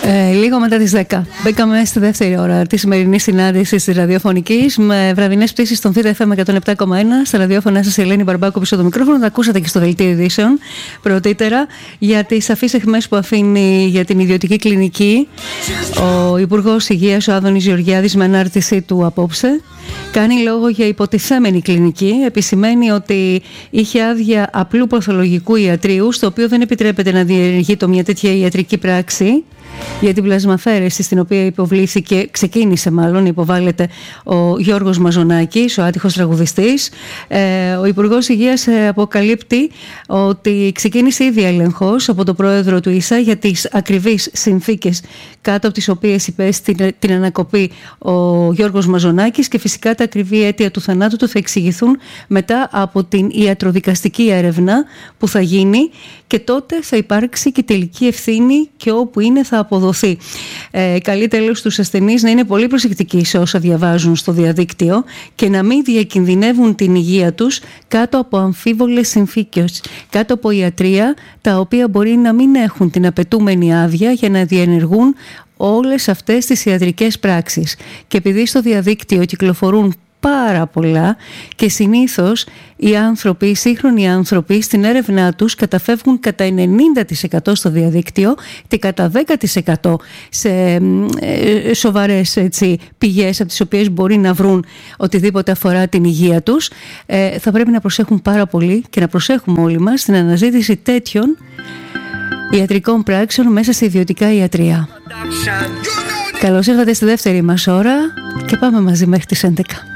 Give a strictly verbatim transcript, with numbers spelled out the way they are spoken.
Ε, λίγο μετά τις δέκα. Μπήκαμε στη δεύτερη ώρα τη σημερινή συνάντηση τη ραδιοφωνική με βραδινές πτήσεις στον Θήτα εφ εμ εκατόν επτά κόμμα ένα. Στα ραδιόφωνα σας η Ελένη Μπαρμπάκου πίσω το μικρόφωνο. Τα ακούσατε και στο δελτίο ειδήσεων πρωτήτερα για τις σαφείς αιχμές που αφήνει για την ιδιωτική κλινική ο Υπουργός Υγείας, ο Άδωνης Γεωργιάδης, με ανάρτησή του απόψε. Κάνει λόγο για υποτιθέμενη κλινική. Επισημαίνει ότι είχε άδεια απλού παθολογικού ιατρίου, στο οποίο δεν επιτρέπεται να διενεργεί μια τέτοια ιατρική πράξη για την πλασμαφαίρεση, στην οποία υποβλήθηκε, ξεκίνησε μάλλον, υποβάλλεται ο Γιώργος Μαζονάκης, ο άτυχος τραγουδιστής. Ε, ο Υπουργός Υγείας αποκαλύπτει ότι ξεκίνησε ήδη έλεγχος από τον πρόεδρο του ΙΣΑ για τις ακριβείς συνθήκες κάτω από τις οποίες υπέστη την, την ανακοπή ο Γιώργος Μαζονάκης, και φυσικά τα ακριβή αίτια του θανάτου του θα εξηγηθούν μετά από την ιατροδικαστική έρευνα που θα γίνει, και τότε θα υπάρξει και τελική ευθύνη και όπου είναι θα αποδοθεί. Ε, καλεί τέλος στους ασθενείς να είναι πολύ προσεκτικοί σε όσα διαβάζουν στο διαδίκτυο και να μην διακινδυνεύουν την υγεία τους κάτω από αμφίβολες συνθήκες, κάτω από ιατρεία τα οποία μπορεί να μην έχουν την απαιτούμενη άδεια για να διενεργούν όλες αυτές τις ιατρικές πράξεις. Και επειδή στο διαδίκτυο κυκλοφορούν πάρα πολλά και συνήθως οι άνθρωποι, οι σύγχρονοι άνθρωποι στην έρευνά τους καταφεύγουν κατά ενενήντα τοις εκατό στο διαδίκτυο και κατά δέκα τοις εκατό σε ε, σοβαρές έτσι, πηγές από τις οποίες μπορεί να βρουν οτιδήποτε αφορά την υγεία τους. Ε, θα πρέπει να προσέχουν πάρα πολύ και να προσέχουμε όλοι μας στην αναζήτηση τέτοιων ιατρικών πράξεων μέσα σε ιδιωτικά ιατρεία. Καλώς ήρθατε στη δεύτερη μας ώρα και πάμε μαζί μέχρι τις έντεκα.